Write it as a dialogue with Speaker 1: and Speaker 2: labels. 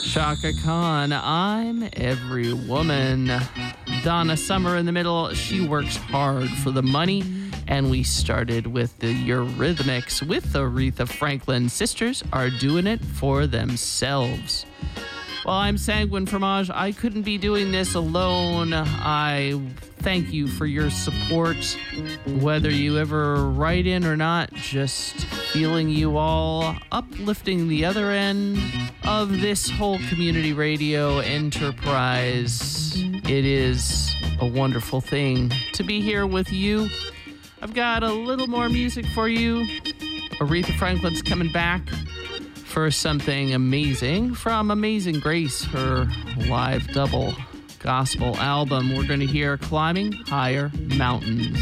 Speaker 1: Chaka Khan, I'm every woman. Donna Summer in the middle, she works hard for the money. And we started with the Eurythmics with Aretha Franklin. Sisters are doing it for themselves. Well, I'm Sanguine Fromage. I couldn't be doing this alone. I thank you for your support, whether you ever write in or not. Just feeling you all uplifting the other end of this whole community radio enterprise. It is a wonderful thing to be here with you. I've got a little more music for you. Aretha Franklin's coming back for something amazing from Amazing Grace, her live double gospel album. We're going to hear Climbing Higher Mountains.